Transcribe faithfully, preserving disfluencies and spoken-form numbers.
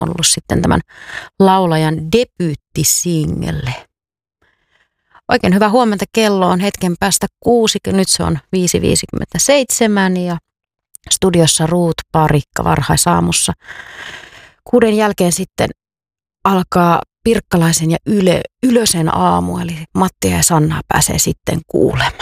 ollut sitten tämän laulajan debyyttisingle. Oikein hyvää huomenta, kello on hetken päästä kuusi, nyt se on viisi viisikymmentäseitsemän ja studiossa Ruut Parikka varhaisaamussa. Kuuden jälkeen sitten alkaa Pirkkalaisen ja Yle, Ylösen aamu, eli Mattia ja Sannaa pääsee sitten kuulemaan.